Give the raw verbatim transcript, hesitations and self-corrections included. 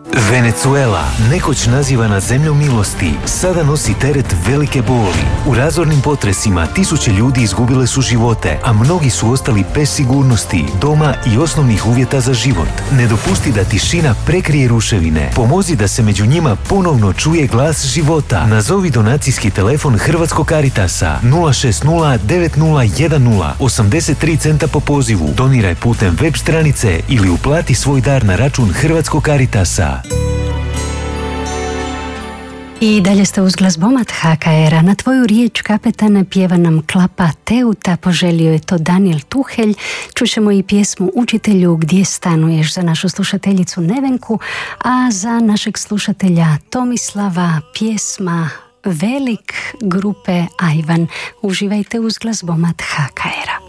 Venezuela, nekoć nazivana zemljom milosti, sada nosi teret velike boli. U razornim potresima tisuće ljudi izgubile su živote, a mnogi su ostali bez sigurnosti, doma i osnovnih uvjeta za život. Ne dopusti da tišina prekrije ruševine. Pomozi da se među njima ponovno čuje glas života. Nazovi donacijski telefon Hrvatskog Caritasa nula šest nula devet nula jedan nula osamdeset tri centa po pozivu. Doniraj putem web stranice ili uplati svoj dar na račun Hrvatskog Caritasa. I dalje ste uz glazbomat ha ka era. Na tvoju riječ, kapetane, pjeva nam Klapa Teuta, poželio je to Daniel Tuhelj. Čućemo i pjesmu Učitelju gdje stanuješ za našu slušateljicu Nevenku, a za našeg slušatelja Tomislava pjesma Velik grupe Ajvan. Uživajte uz glazbomat ha ka era.